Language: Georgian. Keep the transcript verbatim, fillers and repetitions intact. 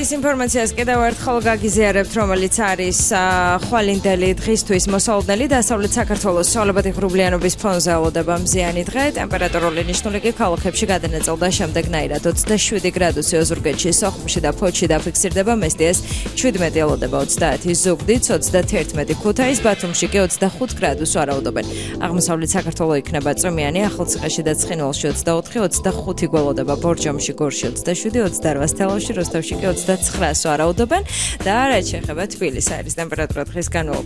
Vis informatsias კიდევ ერთხელ გაგიზიარებთ, რომელიც არის ხვალინდელი დღისთვის მოსალოდნელი დასავლეთ საქართველოს ცვალებადი ღრუბლიანობის ფონზე ელოდება მზიანი დღე. ტემპერატურული ნიშნული კი ქალაქებში გადანაწილდა შემდეგნაირად ოცდაშვიდი გრადუსი ოზურგეთში, სოხუმში და ფოთში დაფიქსირდება, მესტიეს ჩვიდმეტი ელოდება ოცდაათი, ზუგდიდს ოცდათერთმეტი, ქუთაისს, ბათუმში კი ოცდახუთ გრადუსს ვარაუდობენ. აღმოსავლეთ საქართველოს იქნება წვიმიანი, ახალციხეში და ცხინვალში ოცდაოთხი, ოცდახუთი გველოდება, ბორჯომში, გორში ოცდაშვიდი, ოცდაოთხი თელავში, როსტოვში კი ოცდაცხრას ვარაუდობენ და რაც შეეხება თბილისს არის ტემპერატურა დღის განმავლობაში